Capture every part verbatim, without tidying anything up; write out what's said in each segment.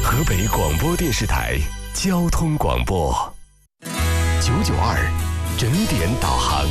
河北广播电视台交通广播九九二整点导航。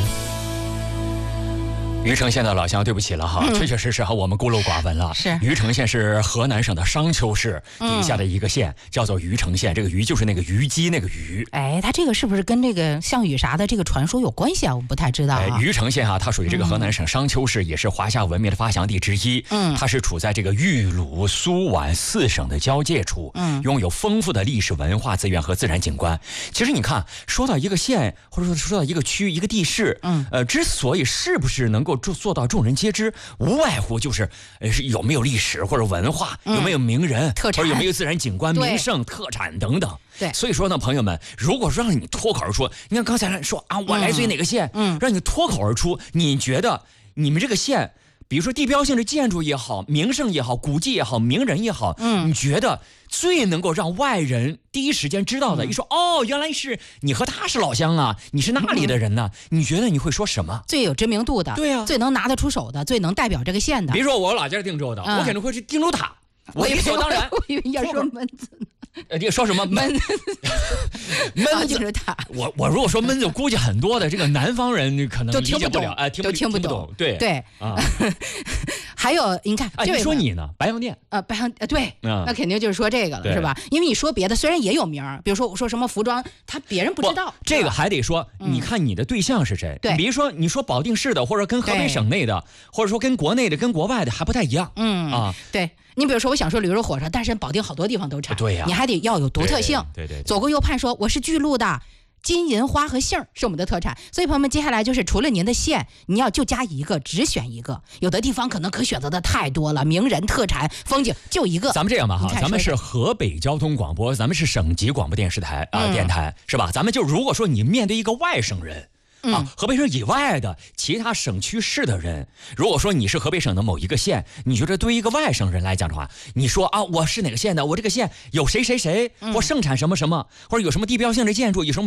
余城县的老乡，对不起了哈，嗯、确确实实哈，我们孤陋寡闻了。 是余城县是河南省的商丘市底下的一个县，嗯、叫做余城县。这个余就是那个虞姬那个虞。 哎，它这个是不是跟这个项羽啥的这个传说有关系啊？我们不太知道、啊。 哎，余城县哈、啊，它属于这个河南省商丘市，嗯、也是华夏文明的发祥地之一。嗯，它是处在这个豫鲁苏皖四省的交界处，嗯，拥有丰富的历史文化资源和自然景观。其实你看，说到一个县，或者说说到一个区、一个地市，嗯，呃，之所以是不是能够做做到众人皆知，无外乎就是呃是有没有历史或者文化，嗯、有没有名人， 特产， 或者有没有自然景观、名胜、特产等等。 对， 所以说呢，朋友们，如果说让你脱口而出，你看刚才说啊，我来自于哪个县，嗯，让你脱口而出，你觉得你们这个县，比如说地标性的建筑也好，名胜也好，古迹也好，名人也好，嗯，你觉得最能够让外人第一时间知道的，嗯、一说哦，原来是你和他是老乡啊，你是那里的人呢、啊，嗯、你觉得你会说什么？ 最有知名度的， 对呀、啊， 最能拿得出手的，最能代表这个县的。 比如说我老家是定州的，嗯、我肯定会是定州塔， 我理所当然。 我以为你要说闷子呢。 呃，你说什么闷？闷子、 就是他。 我我如果说闷子，估计很多的这个南方人可能理解不了，哎， 都听不懂。 对对啊，还有你看， 哎，你说你呢？白洋淀， 呃，白洋呃，对，那肯定就是说这个了，是吧？因为你说别的，虽然也有名儿，比如说我说什么服装，他别人不知道。 这个还得说，你看你的对象是谁？ 对， 比如说你说保定市的，或者跟河北省内的，或者说跟国内的、跟国外的还不太一样。嗯啊， 对。你比如说，我想说驴肉火烧，但是保定好多地方都产， 对呀、啊， 你还得要有独特性。 对 对, 对, 对， 左顾右盼说我是巨鹿的，金银花和杏是我们的特产。所以朋友们，接下来就是除了您的县，你要就加一个，只选一个。有的地方可能可选择的太多了，名人、特产、风景就一个。 咱们这样吧哈，咱们是河北交通广播，咱们是省级广播电视台啊、呃，电台是吧？咱们就如果说你面对一个外省人。啊，河北省以外的其他省区市的人，如果说你是河北省的某一个县，你觉得对于一个外省人来讲的话，你说啊，我是哪个县的？我这个县有谁谁谁，或盛产什么什么，或者有什么地标性的建筑，有什么